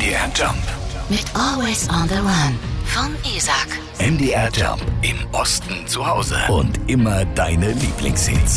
MDR Jump. Mit Always on the Run von Isaac. MDR Jump. Im Osten zu Hause. Und immer deine Lieblingshits.